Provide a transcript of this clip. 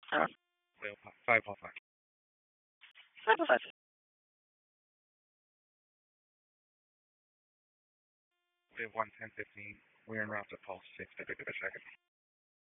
Uh, Whale 505. 505. We have 11015. We're en route to Pulse 6 a second.